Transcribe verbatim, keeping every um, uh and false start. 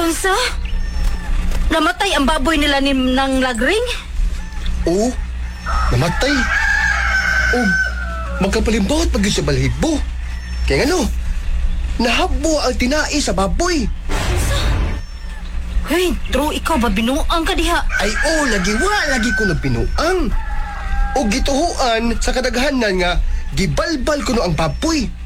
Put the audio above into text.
Unsa? Namatay ang baboy nila ni nang lagring? Oo, namatay. O, magkapalimbawat pag sa balhibo. Kaya ano, nahabo ang tinai sa baboy. Hey, true, ikaw ba binuang ka diha? Ay o, lagi wa, lagi ko nagpinuang. O gituhuan sa kadaghanan nga, gibalbal ko no ang baboy.